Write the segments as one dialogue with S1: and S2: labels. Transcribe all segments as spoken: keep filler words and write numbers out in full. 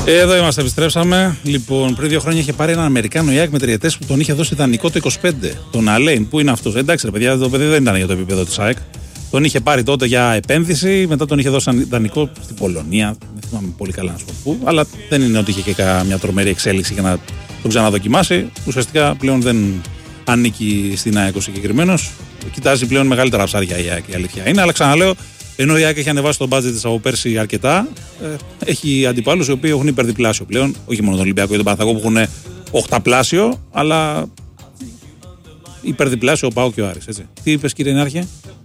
S1: Εδώ είμαστε, επιστρέψαμε. Λοιπόν, πριν δύο χρόνια είχε πάρει έναν Αμερικάνο Ιάκ με τριετές που τον είχε δώσει δανεικό το είκοσι πέντε. Τον Αλέιν, πού είναι αυτός? Εντάξει, ρε παιδιά, το παιδί δεν ήταν για το επίπεδο της ΑΕΚ. Τον είχε πάρει τότε για επένδυση, μετά τον είχε δώσει δανεικό στην Πολωνία. Δεν θυμάμαι πολύ καλά να σου πω πού, αλλά δεν είναι ότι είχε και μια τρομερή εξέλιξη για να τον ξαναδοκιμάσει. Ουσιαστικά πλέον δεν ανήκει στην ΑΕΚ ο συγκεκριμένος. Κοιτάζει πλέον μεγαλύτερα ψάρια η ΑΕΚ, η αλήθεια είναι, αλλά ξαναλέω. Ενώ η ΑΕΚ έχει ανεβάσει το μπάτζετ της από πέρσι αρκετά, ε, έχει αντιπάλους οι οποίοι έχουν υπερδιπλάσιο πλέον. Όχι μόνο τον Ολυμπιακό ή τον Παναθηναϊκό που έχουν οχταπλάσιο, αλλά υπερδιπλάσιο ο ΠΑΟΚ και ο Άρης. Έτσι. Τι είπες, κύριε Νάρχε?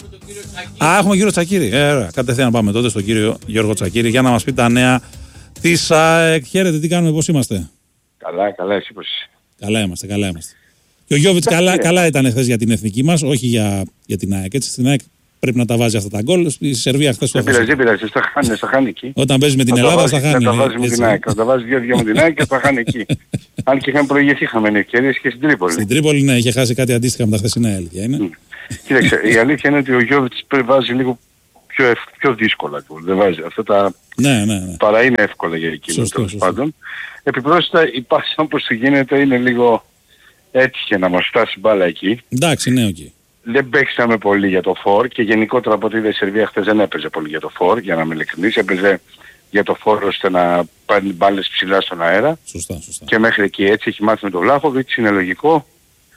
S1: Α, έχουμε κύριο Τσακίρη. Ε, ωραία. Κατευθείαν πάμε τότε στον κύριο Γιώργο Τσακίρη για να μας πει τα νέα της ΑΕΚ. Χαίρετε, τι κάνουμε, πώς είμαστε?
S2: Καλά, καλά, εσύ πώς είσαι?
S1: Καλά είμαστε, καλά είμαστε. Και ο Γιώβιτς καλά, καλά ήταν χθες για την εθνική μας, όχι για, για την ΑΕΚ. Έτσι, στην ΑΕΚ πρέπει να τα βάζει αυτά τα γκολ. Η Σερβία χθες το
S2: έφερε. Δεν πειράζει, στα χάνει, στα χάνει εκεί.
S1: Όταν παίζει με την Ελλάδα, στα χάνει.
S2: Να τα βάζει με την ΑΕΚ. Να τα βάζει δύο-δύο με την ΑΕΚ και τα χάνει εκεί. Αν και είχαν προηγηθεί, είχαμε ευκαιρίες και στην Τρίπολη.
S1: Στην Τρίπολη, ναι, είχε χάσει κάτι αντίστοιχα με τα χθεσινά, η αλήθεια είναι.
S2: Κοίταξε, η αλήθεια είναι ότι ο Γιώβιτς βάζει λίγο πιο, ευ, πιο δύσκολα. Δεν βάζει. Αυτά τα
S1: ναι, ναι, ναι.
S2: παρά είναι εύκολα για εκείνο τέλος πάντων. Επιπρόσθετα η πάση όπως του γίνεται είναι λίγο έτυχε να μας φτάσει μπάλα εκεί.
S1: Εντάξει, ναι, οκ. Okay.
S2: Δεν παίξαμε πολύ για το φορ και γενικότερα από ό,τι είδε η Σερβία χθες δεν έπαιζε πολύ για το φορ, για να είμαι ειλικρινής. Έπαιζε για το φορ ώστε να πάρει μπάλες ψηλά στον αέρα.
S1: Σωστά, σωστά.
S2: Και μέχρι εκεί έτσι έχει μάθει με τον Βλάχοβιτς, είναι λογικό.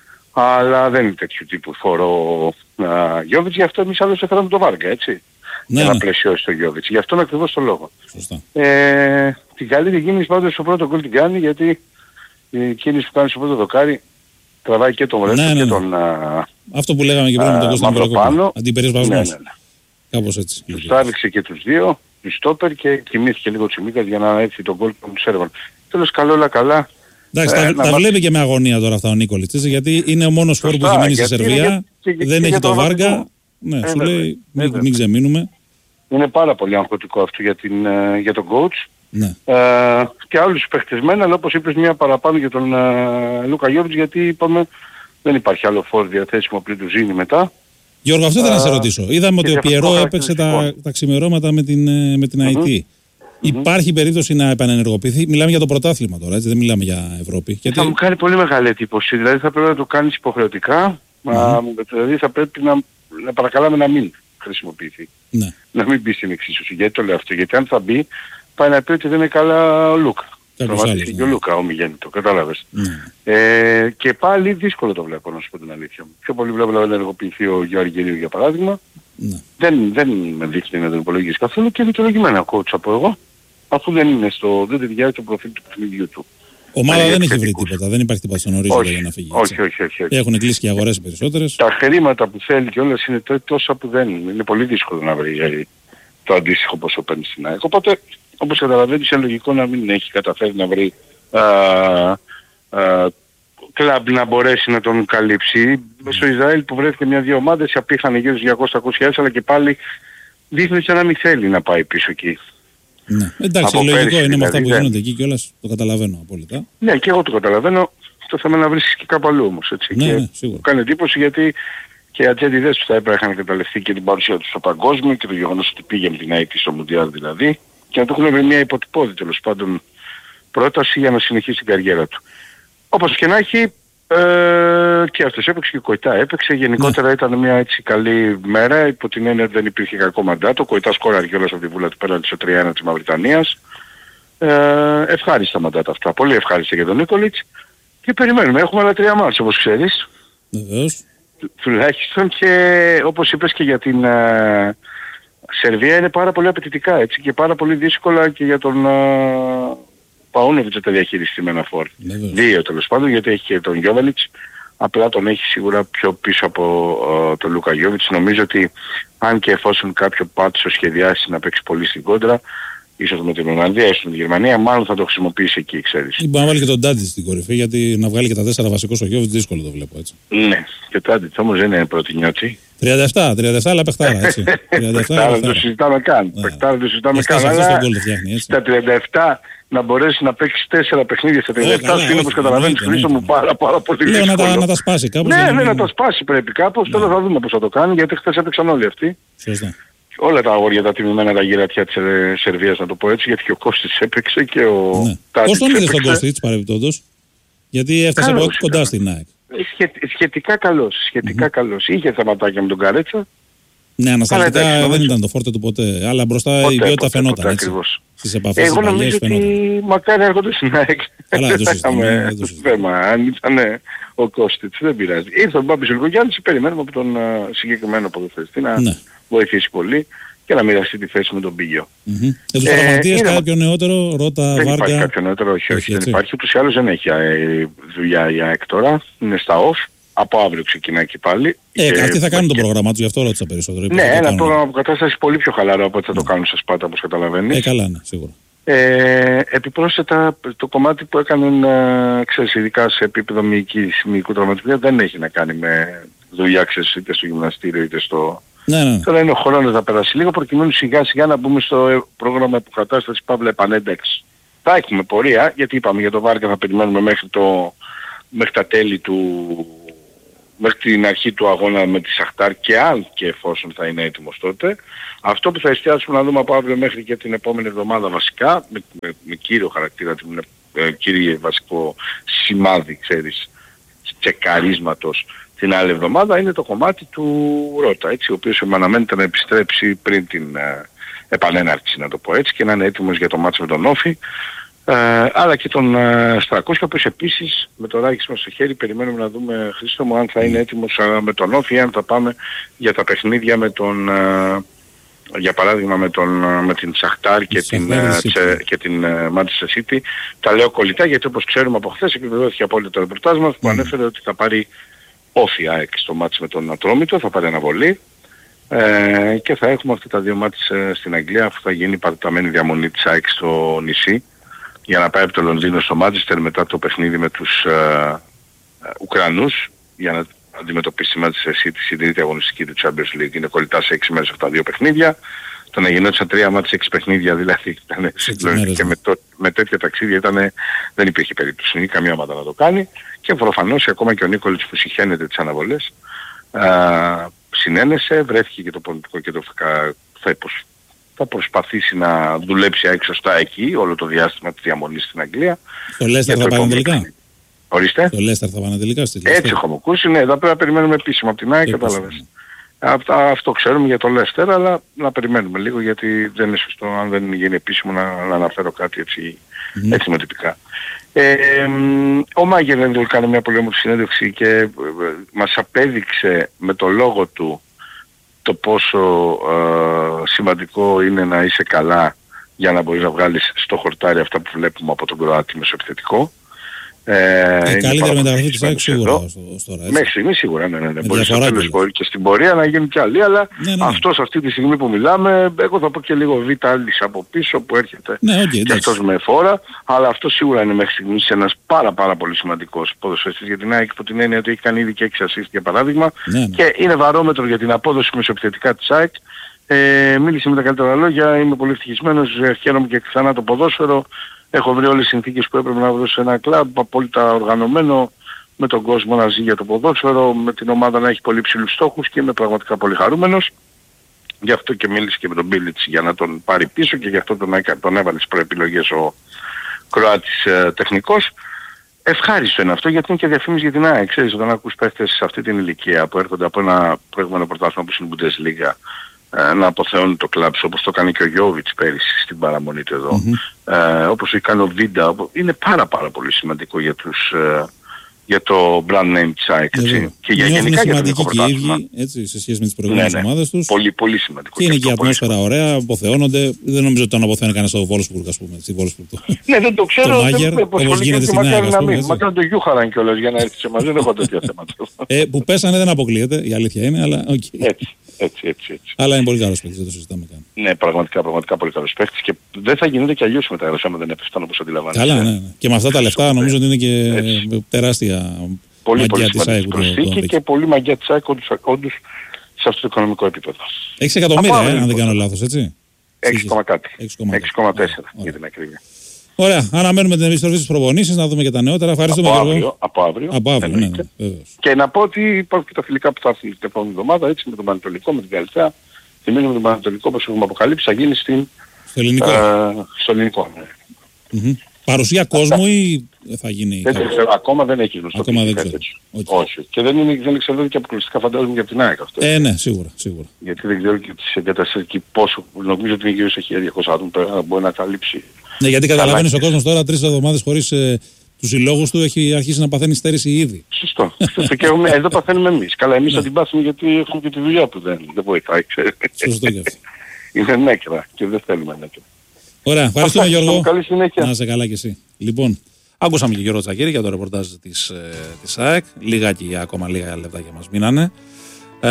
S2: Αλλά δεν είναι τέτοιου τύπου φορ ο Γιώβιτς, γι' αυτό εμείς άλλως έφεραμε τον Βάργα, έτσι.
S1: Ναι,
S2: για
S1: ναι.
S2: να πλαισιώσει τον Γιώβιτς. Γι' αυτόν ακριβώς τον λόγο.
S1: Σωστά.
S2: Ε, την καλύτερη κίνηση πάντως στο πρώτο γκολ την κάνει, γιατί η κίνηση που κάνει στο πρώτο δοκάρι τραβάει και τον Ρέσο
S1: ναι, ναι, ναι.
S2: και τον α,
S1: αυτό που λέγαμε και πριν με τον Κώστα
S2: Μαυροπάνο.
S1: Αντιπερισπασμός.
S2: Ναι, ναι, ναι.
S1: Κάπως έτσι.
S2: Τους τράβηξε και τους δύο, τους στόπερ και κοιμήθηκε λίγο Τσιμίκας για να έρθει τον γκολ που τους έρβαν. Τέλος καλό όλα καλά.
S1: Εντάξει,
S2: ε,
S1: τα, τα
S2: μα...
S1: βλέπει και με αγωνία τώρα αυτά ο Νίκολιτς, γιατί είναι ο μόνος φόρ που έχει μείνει στη Σερβία,
S2: και, και,
S1: δεν
S2: και
S1: έχει
S2: το
S1: το Βάργα. Ναι,
S2: ε,
S1: σου
S2: βέβαια,
S1: λέει
S2: βέβαια.
S1: μην, μην ξεμείνουμε.
S2: Είναι πάρα πολύ αγχωτικό αυτό για, την, για τον coach.
S1: Ναι.
S2: Ε, και άλλους παιχτεσμένα, αλλά όπως είπες μια παραπάνω για τον ε, Λούκα Γιώβιτς, γιατί είπαμε δεν υπάρχει άλλο φόρ διαθέσιμο πριν του Ζήνη μετά.
S1: Γιώργο, αυτό ήθελα να σε ρωτήσω. Είδαμε ότι ο Πιερό έπαιξε τα, τα ξημερώματα με την, με την mm-hmm. άι τι. Mm-hmm. Υπάρχει περίπτωση να επανενεργοποιηθεί? Μιλάμε για το πρωτάθλημα τώρα, έτσι, δεν μιλάμε για Ευρώπη. Γιατί...
S2: Θα μου κάνει πολύ μεγάλη εντύπωση. Δηλαδή θα πρέπει να το κάνεις υποχρεωτικά. Mm-hmm. Α, δηλαδή θα πρέπει να, να παρακαλάμε να μην χρησιμοποιηθεί.
S1: Ναι.
S2: Να μην μπει στην εξίσωση. Γιατί το λέω αυτό? Γιατί αν θα μπει, πάει να πει ότι δεν είναι καλά ο Λούκα. Τραυματίστηκε και ο Λούκα, ο Μιγέννητο, κατάλαβες.
S1: Ναι.
S2: Ε, και πάλι δύσκολο το βλέπω, να σου πω την αλήθεια μου. Πιο πολύ βλέπω να ενεργοποιηθεί ο Γεωργίου για παράδειγμα. Ναι. Δεν, δεν με δείχνει να τον υπολογίσει καθόλου και δικαιολογημένα coach από εγώ, αφού δεν είναι στο, δεν ταιριάζει το προφίλ του παιχνιδιού του.
S1: Ομάδα δεν έχει βρει τίποτα, δεν υπάρχει τίποτα στον ορίζοντα για να φύγει.
S2: Όχι, όχι, όχι, όχι.
S1: Έχουν κλείσει και αγορές περισσότερες.
S2: Τα χρήματα που θέλει κιόλας είναι τόσα που δεν είναι. Είναι πολύ δύσκολο να βρει το αντίστοιχο ποσό παίρνει στην ΑΕΚ. Οπότε, όπως καταλαβαίνεις, είναι λογικό να μην έχει καταφέρει να βρει α, α, κλαμπ να μπορέσει να τον καλύψει. Mm. Στο Ισραήλ που βρέθηκε μια-δύο ομάδες, απήχανε γύρω στους διακόσιες χιλιάδες, αλλά και πάλι δείχνει σαν να μην θέλει να πάει πίσω εκεί.
S1: Ναι. Εντάξει, από λογικό πέρυσι, είναι δηλαδή, με αυτά που δεν... γίνονται εκεί κιόλας, το καταλαβαίνω απόλυτα.
S2: Ναι, και εγώ το καταλαβαίνω. Το θέμα να βρίσκεις και κάπου αλλού όμως. Έτσι.
S1: Ναι,
S2: και
S1: ναι, σίγουρα.
S2: Κάνει εντύπωση γιατί και οι ατζέντιδες του θα έπρεπε να καταληφθεί και την παρουσία του στο παγκόσμιο και το γεγονός ότι πήγε με την άι τι στο Μουντιάλ δηλαδή. Και να του έχουν βρει μια υποτυπώδη τέλος πάντων πρόταση για να συνεχίσει την καριέρα του. Όπως και να έχει, ε, και αυτός έπαιξε και ο Κοϊτά έπαιξε. Γενικότερα ναι. ήταν μια έτσι καλή μέρα, υπό την έννοια ότι δεν υπήρχε κακό μαντάτο. Ο Κοϊτά σκόραρε κιόλας από τη Βούλα του πέναντι στο τρία ένα της Μαυριτανίας. Ε, ευχάριστα μαντάτα αυτά. Πολύ ευχάριστα για τον Νίκολιτς. Και περιμένουμε. Έχουμε άλλα τρία μάτς όπως ξέρεις.
S1: Βεβαίως.
S2: Τουλάχιστον και όπως είπες και για την ε, Σερβία είναι πάρα πολύ απαιτητικά έτσι και πάρα πολύ δύσκολα και για τον ε, Παούνοβιτς να τα διαχειριστεί με ένα φόρ. Δύο τέλος πάντων γιατί έχει και τον Γιώβελιτς. Απλά τον έχει σίγουρα πιο πίσω από ε, τον Λούκα Γιώβιτς. Νομίζω ότι αν και εφόσον κάποιο πάτσο σχεδιάσει να παίξει πολύ στην κόντρα, ίσως με την Ολλανδία, ίσως με τη Γερμανία, μάλλον θα το χρησιμοποιήσει εκεί, ξέρεις.
S1: Μπορεί να βάλει και τον Τάντιτς στην κορυφή, γιατί να βγάλει και τα τέσσερα βασικός ο Γιώβιτς δύσκολο το βλέπω έτσι.
S2: Ναι, και ο Τάντιτς όμως δεν είναι πρώτη νιώτη.
S1: τριάντα επτά, τριάντα επτά αλλά παιχτάρα έτσι.
S2: Παιχτάρα δεν το συζητάμε καν. Παιχτάρα το συζητάμε καν, αλλά στα τριάντα επτά να μπορέσει να παίξει τέσσερα παιχνίδια στα τριάντα επτά σου είναι όπως καταλαβαίνεις Χρήστο μου πάρα πάρα πολύ δύσκολο.
S1: Λέω να τα σπάσει κάπως.
S2: Ναι, ναι, να τα σπάσει πρέπει κάπως, τώρα θα δούμε πώς θα το κάνει, γιατί χθες έπαιξαν όλοι αυτοί.
S1: Σωστά.
S2: όλα τα αγόρια τα τιμημένα τα γυρατιά της Σερβίας, να το πω έτσι, γιατί και ο Κώστης έπαιξε και ο
S1: ναι.
S2: Τάτης.
S1: Πώς τον είδες τον Κώστης παρεμπιπτόντως? Γιατί έφτασε καλώς, κοντά ήταν στην ΑΕΚ.
S2: Σχε, σχετικά καλός, σχετικά mm-hmm. καλός. Είχε θεματάκια με τον Καρέτσα.
S1: Ναι, ανασταλτικά δεν νομίζω... ήταν το φόρτε του ποτέ, αλλά μπροστά ποτέ, η ποιότητα φαινόταν ποτέ, έτσι. Στις επαφές,
S2: εγώ νομίζω ότι μακάρι έρχονται στην ΑΕΚ.
S1: Καλά, δεν το συζητάμε.
S2: Θέμα, αν ήταν ο Κώστης, δεν πειράζει. Ήρθε ο Μπάμπης Λουκογιάννης, περιμένουμε από τον uh, συγκεκριμένο ποδοσφαιριστή να ναι. βοηθήσει πολύ και να μοιραστεί τη θέση με τον Πίγιο.
S1: Mm-hmm. Ε, τους τραυματίες κάποιο νεότερο, Ρώτα,
S2: δεν
S1: Βάρκα.
S2: Δεν υπάρχει κάποιο νεότερο, όχι, όχι, δεν υπάρχει. Ούτως ή άλλως δεν έχει δουλειά η ΑΕΚ τώρα, είναι στα off. Από αύριο ξεκινάει και πάλι.
S1: Ε, και... αυτοί θα κάνουν και... το πρόγραμμά τους, γι' αυτό ρώτησα περισσότερο.
S2: Ναι, ένα πρόγραμμα αποκατάσταση πολύ πιο χαλαρό από ό,τι θα ναι. το κάνουν σε Σπάτα, όπως καταλαβαίνεις.
S1: Ε, καλά, ναι, σίγουρα.
S2: Ε, επιπρόσθετα, το κομμάτι που έκαναν, ξέρεις, ειδικά σε επίπεδο μυϊκού τραυματισμού, δεν έχει να κάνει με δουλειά, ξέρεις, είτε στο γυμναστήριο είτε στο...
S1: Ναι, ναι.
S2: Τώρα είναι ο χρόνος να περάσει λίγο, προκειμένου σιγά σιγά να μπούμε στο πρόγραμμα αποκατάστασης παύλα επανένταξη. Θα έχουμε πορεία, γιατί είπαμε για το Βάρκα θα περιμένουμε μέχρι, το, μέχρι τα τέλη του... μέχρι την αρχή του αγώνα με τη Σαχτάρ και αν και εφόσον θα είναι έτοιμος τότε. Αυτό που θα εστιάσουμε να δούμε από αύριο μέχρι και την επόμενη εβδομάδα βασικά, με, με, με κύριο χαρακτήρα, με ε, κύριο βασικό σημάδι, ξέρεις, τσεκαρίσματος την άλλη εβδομάδα, είναι το κομμάτι του Ρώτα, έτσι, ο οποίος αναμένεται να επιστρέψει πριν την ε, επανέναρξη, να το πω έτσι, και να είναι έτοιμος για το μάτσο με τον Όφη. Uh, αλλά και τον uh, Στρακόσια, ο οποίος επίσης με το ράγισμα στο χέρι περιμένουμε να δούμε, Χρήστο μου, αν θα είναι έτοιμος uh, με τον Όφη ή αν θα πάμε για τα παιχνίδια με τον, uh, για παράδειγμα με, τον, uh, με την Σαχτάρ και την, uh, τσε, και την uh, Manchester City. Τα λέω κολλητά γιατί όπως ξέρουμε από χθες επιβεβαιώθηκε από όλο το ρεπορτάζ μας που mm. ανέφερε ότι θα πάρει Όφη ΑΕΚ στο μάτς με τον Ατρόμητο, θα πάρει αναβολή. Uh, και θα έχουμε αυτά τα δύο μάτς uh, στην Αγγλία, αφού θα γίνει παραταμένη διαμονή της ΑΕΚ στο νησί, για να πάει από το Λονδίνο στο Μάντσεστερ μετά το παιχνίδι με τους uh, uh, Ουκρανούς, για να αντιμετωπίσει τη Manchester City στην τρίτη αγωνιστική του Champions League. Είναι κολλητά σε έξι μέρες αυτά τα δύο παιχνίδια. Το να γινόντουσαν τρία μάτς σε έξι παιχνίδια δηλαδή ήταν συγκλονιστικό και με, το, με τέτοια ταξίδια ήταν, δεν υπήρχε περίπτωση, είναι καμία ομάδα να το κάνει. Και προφανώς ακόμα και ο Νίκολιτς που συχαίνεται τις αναβολές uh, συνένεσε, βρέθηκε και το πολιτικό και το θα υποσ... θα προσπαθήσει να δουλέψει έξω σωστά εκεί όλο το διάστημα της διαμονής στην Αγγλία.
S1: Το Λέστερ θα πάνε τελικά.
S2: Ορίστε.
S1: Το Λέστερ θα πάνε τελικά στη Λέστερ.
S2: Έτσι έχουμε ακούσει, ναι, θα πρέπει να περιμένουμε επίσημα από την ΑΕΚ, κατάλαβες. Αυτό, αυτό ξέρουμε για το Λέστερ, αλλά να περιμένουμε λίγο γιατί δεν είναι σωστό αν δεν γίνει επίσημο να, να αναφέρω κάτι έτσι, mm. έτσι μοτυπικά. Ε, ε, ο Μάγκερ δεν κάνει μια πολύ όμορφη συνέντευξη και ε, μας απέδειξε με το λόγο του το πόσο ε, σημαντικό είναι να είσαι καλά για να μπορείς να βγάλεις στο χορτάρι αυτά που βλέπουμε από τον Κροάτι μεσοεπιθετικό. Ε,
S1: η καλύτερη μεταγραφή της ΑΕΚ σίγουρα τώρα.
S2: Μέχρι στιγμή σίγουρα, ναι, ναι, ναι. Μπορεί στο τέλος μπορεί και στην πορεία να γίνει κι άλλοι, αλλά ναι, ναι. αυτός αυτή τη στιγμή που μιλάμε, εγώ θα πω και λίγο β' άλλης από πίσω που έρχεται ναι, okay, και αυτός με φόρα, αλλά αυτό σίγουρα είναι μέχρι στιγμής ένας πάρα πάρα πολύ σημαντικός ποδοσφαιριστής για την ΑΕΚ, υπό την έννοια ότι έχει κάνει ήδη και έξι ασίστ για παράδειγμα ναι, ναι. και είναι βαρόμετρο για την απόδοση μεσοεπιθετικά της ΑΕΚ. Ε, μίλησε με τα καλύτερα λόγια, είμαι πολύ ευτυχισμένος, χαίρομαι και ξανά το ποδόσφαιρο. Έχω βρει όλες τις συνθήκες που έπρεπε να βρω σε ένα κλαμπ, απόλυτα οργανωμένο, με τον κόσμο να ζει για το ποδόσφαιρο, με την ομάδα να έχει πολύ ψηλούς στόχους και είμαι πραγματικά πολύ χαρούμενος. Γι' αυτό και μίλησε και με τον Μπίλιτς για να τον πάρει πίσω και γι' αυτό τον, τον έβαλε στις προεπιλογές ο Κροάτης ε, τεχνικός. Ευχάριστο είναι αυτό γιατί είναι και διαφήμιση για την ΑΕΚ. Ξέρεις, όταν ακούς παίχτες σε αυτή την ηλικία που έρχονται από ένα προηγούμενο πρωτάθλημα όπως είναι η Bundesliga, να αποθεώνει το κλαμπ όπως το κάνει και ο Γιώβιτς πέρυσι στην παραμονή του εδώ, mm-hmm. ε, όπως το κάνει ο Βίντα, είναι πάρα πάρα πολύ σημαντικό για, τους, ε, για το brand name της ΑΕΚ, έτσι. Και για γενικά για το πρωτάθλημα.
S1: Έτσι, σε σχέση με τις προηγούμενες
S2: ναι, ναι.
S1: ομάδες τους.
S2: Πολύ, πολύ σημαντικό.
S1: Και, και είναι και η ατμόσφαιρα ωραία, αποθεώνονται. Δεν νομίζω ότι τον αποθεώνει κανένας στο Wolfsburg, ας πούμε. Στη Wolfsburg.
S2: Ναι, δεν το ξέρω.
S1: Το Μάγερ, όπως γίνεται στην ΑΕΚ, ας πούμε.
S2: Μακάρι το Γιούχαραν κιόλας για να έρθει σε μας. Δεν έχω τέτοια θέματα.
S1: ε, που πέσανε δεν αποκλείεται, η αλήθεια είναι, αλλά οκ. Okay.
S2: Έτσι. Έτσι, έτσι, έτσι.
S1: Αλλά είναι πολύ καλός παίκτης, δεν το συζητάμε καν.
S2: Ναι, πραγματικά, πραγματικά πολύ καλός παίκτης και δεν θα γινόταν και αλλιώς μετά άμα δεν έπεφταν όπως αντιλαμβάνεσαι.
S1: Καλά, ναι, ναι. Και με αυτά τα λεφτά νομίζω ότι είναι και έτσι. τεράστια
S2: πολύ,
S1: μαγιά της ΑΕΚ.
S2: Προσθήκη και πολύ μαγιά της ΑΕΚ όντως σε αυτό το οικονομικό επίπεδο.
S1: έξι εκατομμύρια, ε, αν δεν κάνω λάθος, έτσι.
S2: έξι κόμμα τέσσερα για την ακρίβεια.
S1: Ωραία, αναμένουμε την επιστροφή στις προπονήσεις, να δούμε και τα νεότερα. Ευχαριστούμε
S2: από
S1: Γιώργο.
S2: Αύριο, από αύριο.
S1: Από αύριο, ναι, ναι,
S2: και να πω ότι υπάρχουν και τα φιλικά που θα έρθουν την επόμενη εβδομάδα, έτσι, με τον Πανετολικό, με την Καλυθέα. θυμίζουμε τον Πανατολικό, όπως έχουμε αποκαλύψει, θα γίνει στην,
S1: στο ελληνικό.
S2: Ε, στο ελληνικό, ναι.
S1: Mm-hmm. Παρουσία κόσμου ή θα γίνει...
S2: Δεν ξέρω, ακόμα δεν έχει γνωστοποιηθεί.
S1: Ακόμα δεν ξέρω. Okay.
S2: Όχι. Και δεν είναι, δεν εξαρτάται και αποκλειστικά φαντάζομαι για την ΑΕΚ αυτό.
S1: Ε, ναι, σίγουρα, σίγουρα.
S2: Γιατί δεν ξέρω και τις εγκαταστάσεις εκεί πόσο, νομίζω ότι είναι γύρω σε χίλια διακόσια άτομα πρέπει να μπορεί να καλύψει.
S1: Ναι, γιατί καταλαβαίνεις ο κόσμος τώρα τρεις εβδομάδες χωρίς ε, τους συλλόγους του έχει αρχίσει να παθαίνει στέρηση ήδη.
S2: Σωστό. Σωστό. Και έχουμε, εδώ παθαίνουμε εμείς. Καλά, εμείς θα την πάθουμε γιατί έχουμε και τη δουλειά που δεν, δεν βοηθάει.
S1: Σωστό και αυτό.
S2: Είναι νέκρα και δεν θέλουμε νέκρα.
S1: Ωραία, ευχαριστούμε
S2: Αυτά,
S1: Γιώργο.
S2: καλή συνέχεια.
S1: Να είσαι καλά κι εσύ. Λοιπόν, άκουσαμε και Γιώργο Τσακίρη για το ρεπορτάζ της, ε, της ΑΕΚ. Λίγα ακόμα λίγα λεπτάκια μας μείνανε. Ε,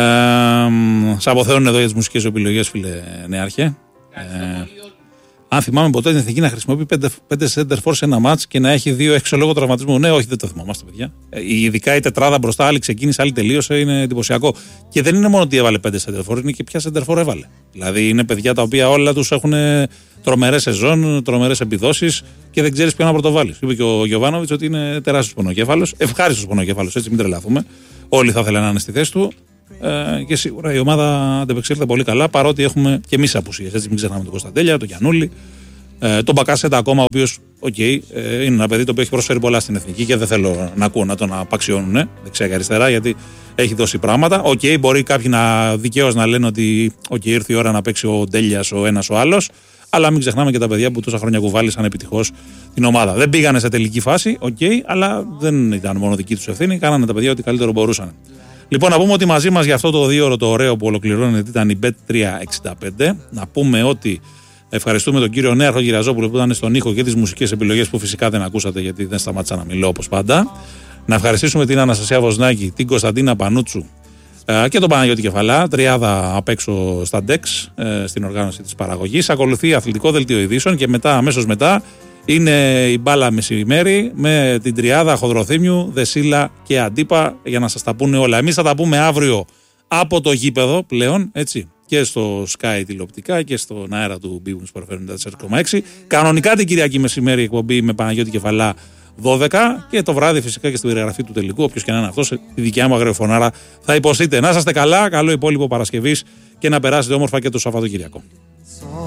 S1: σ' αποθεώνουν εδώ για τις μουσικές επιλογές, φίλε Νεάρχε. Ε, αν θυμάμαι ποτέ την Εθνική να χρησιμοποιεί πέντε, πέντε center for σε ένα μάτς και να έχει δύο έξω λόγω τραυματισμού. Ναι, όχι, δεν το θυμάμαστε, παιδιά. Ε, ειδικά η τετράδα μπροστά, άλλη ξεκίνησε, άλλη τελείωσε, είναι εντυπωσιακό. Και δεν είναι μόνο ότι έβαλε πέντε center for, είναι και ποια center for έβαλε. Δηλαδή είναι παιδιά τα οποία όλα τους έχουν τρομερές σεζόν, τρομερές επιδόσεις και δεν ξέρεις ποιον να πρωτοβάλεις. Είπε και ο Γιοβάνοβιτς ότι είναι τεράστιος πονοκέφαλος, ευχάριστος πονοκέφαλος, έτσι μην τρελαθούμε. Όλοι θα ήθελαν να είναι στη θέση του. Ε, και σίγουρα η ομάδα αντεπεξήλθε πολύ καλά, παρότι έχουμε και εμείς απουσίες. Έτσι, μην ξεχνάμε τον Κωνσταντέλια, τον Γιαννούλη, ε, τον Μπακάσετα ακόμα, ο οποίος okay, ε, είναι ένα παιδί το οποίο έχει προσφέρει πολλά στην εθνική και δεν θέλω να ακούω να τον απαξιώνουν ε, δεξιά και αριστερά, γιατί έχει δώσει πράγματα. Οκ, okay, μπορεί κάποιοι να δικαίως να λένε ότι okay, ήρθε η ώρα να παίξει ο Ντέλιας, ο ένας ο άλλος. Αλλά μην ξεχνάμε και τα παιδιά που τόσα χρόνια κουβάλισαν επιτυχώς την ομάδα. Δεν πήγανε σε τελική φάση, οκ, okay, αλλά δεν ήταν μόνο δική τους ευθύνη. Κάνανε τα παιδιά ό,τι καλύτερο μπορούσαν. Λοιπόν, να πούμε ότι μαζί μας για αυτό το δύο ώρο το ωραίο που ολοκληρώνεται ήταν η μπετ τριακόσια εξήντα πέντε. Να πούμε ότι ευχαριστούμε τον κύριο Νέαρχο Γυραζόπουλο που ήταν στον ήχο και τις μουσικές επιλογές που φυσικά δεν ακούσατε γιατί δεν σταμάτησα να μιλώ όπως πάντα. Να ευχαριστήσουμε την Αναστασία Βοσνάκη, την Κωνσταντίνα Πανούτσου και τον Παναγιώτη Κεφαλά, τριάδα απ' έξω στα ντεξ στην οργάνωση της παραγωγής. Ακολουθεί αθλητικό δελτίο ειδήσεων και μετά, αμέσως μετά, είναι η μπάλα μεσημέρι με την τριάδα Χοδροθύμιου, Δεσίλα και Αντίπα για να σας τα πούνε όλα. Εμείς θα τα πούμε αύριο από το γήπεδο πλέον, έτσι, και στο Sky τηλεοπτικά και στον αέρα του Big Wings Sport ενενήντα τέσσερα κόμμα έξι. Κανονικά την Κυριακή μεσημέρι εκπομπή με Παναγιώτη Κεφαλά δώδεκα και το βράδυ φυσικά και στην περιγραφή του τελικού, όποιος και να είναι αυτός, τη δικιά μου αγριοφωνάρα θα υποστείτε. Να είστε καλά, καλό υπόλοιπο Παρασκευής και να περάσετε όμορφα και το Σαββατοκύριακο.